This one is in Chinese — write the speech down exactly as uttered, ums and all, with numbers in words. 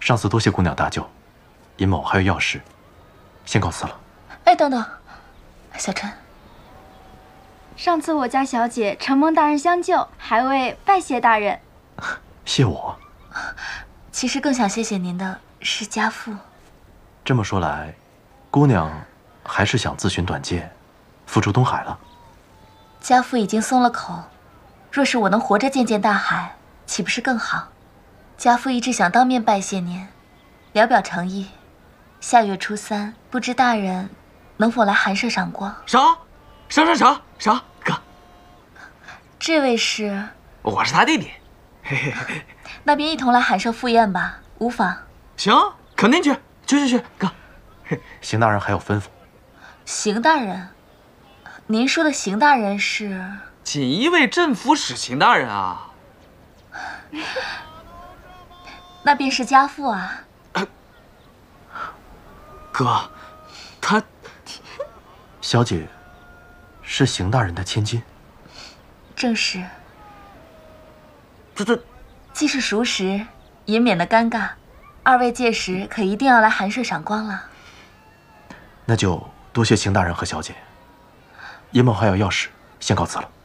上次多谢姑娘搭救，尹某还有要事，先告辞了。 哎，等等，小陈， 上次我家小姐承蒙大人相救，还未拜谢大人。 谢我？ 其实更想谢谢您的是家父。 这么说来，姑娘还是想自寻短见，复出东海了。 家父已经松了口，若是我能活着见见大海，岂不是更好？家父一直想当面拜谢您，聊表诚意。下月初三，不知大人能否来寒舍赏光？ 赏，赏赏赏赏，哥， 这位是？ 我是他弟弟。嘿嘿嘿， 那便一同来寒舍赴宴吧，无妨。 行，肯定去，去去去，哥。 邢大人还有吩咐？ 邢大人，您说的邢大人是？ 锦衣卫镇抚使邢大人啊。 那便是家父啊。 呃、哥，他小姐是邢大人的千金。 正是。 这这， 既是熟识，也免得尴尬。二位届时可一定要来寒舍赏光了。 那就多谢邢大人和小姐，尹某还有要事，先告辞了。